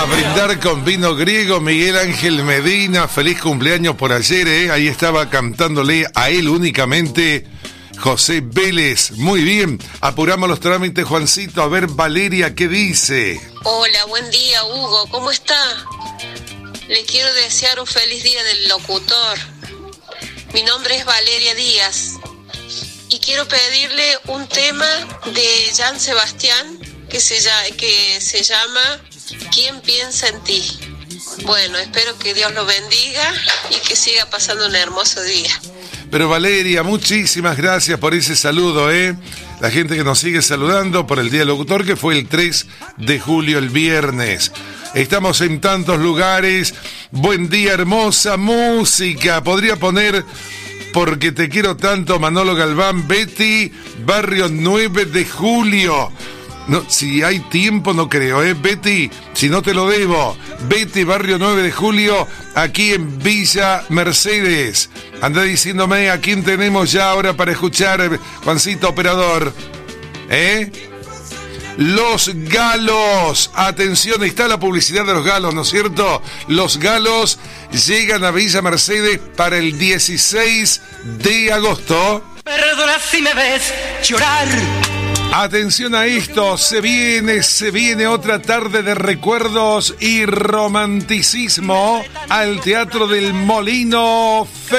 brindar con vino griego. Miguel Ángel Medina, feliz cumpleaños por ayer, Ahí estaba cantándole a él únicamente José Vélez. Muy bien, apuramos los trámites, Juancito. A ver, Valeria, ¿qué dice? Hola, buen día, Hugo, ¿cómo está? Le quiero desear un feliz día del locutor. Mi nombre es Valeria Díaz y quiero pedirle un tema de Jan Sebastián que se llama ¿Quién piensa en ti? Bueno, espero que Dios lo bendiga y que siga pasando un hermoso día. Pero Valeria, muchísimas gracias por ese saludo, La gente que nos sigue saludando por el Día del Locutor, que fue el 3 de julio, el viernes. Estamos en tantos lugares. Buen día, hermosa música. Podría poner Porque te quiero tanto, Manolo Galván, Betty, Barrio 9 de Julio. No, si hay tiempo no creo, Betty, si no te lo debo. Betty, Barrio 9 de Julio, aquí en Villa Mercedes. Anda diciéndome a quién tenemos ya ahora para escuchar, Juancito Operador. Los Galos. Atención, está la publicidad de los Galos, ¿no es cierto? Los Galos llegan a Villa Mercedes para el 16 de agosto. Perdona si me ves llorar. Atención a esto, se viene otra tarde de recuerdos y romanticismo al Teatro del Molino.